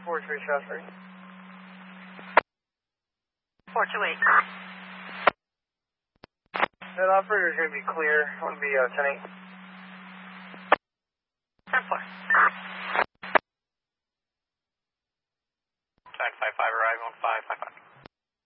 4-3 Shasbury. 428. That operator is going to be clear. I'm going to be 10-8. 10-4. 955 arrival on 555.